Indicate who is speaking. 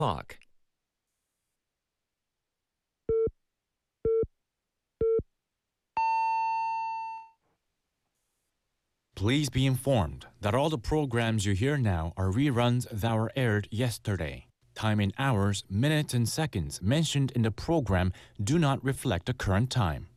Speaker 1: Clock.
Speaker 2: Please be informed that all the programs you hear now are reruns that were aired yesterday. Time in hours, minutes, and seconds mentioned in the program do not reflect the current time.